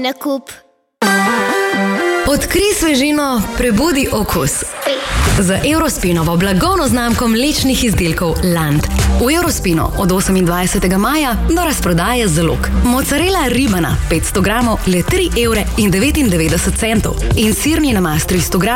nakup. Odkrij svežino, prebudi okus. Z Eurospinovo blagovno znamko mlečnih izdelkov Land. V Eurospinu od 28. maja do razprodaje zalog. Mozzarella ribana 500 gramov le 3,99 € in sirni namaz 300 gramov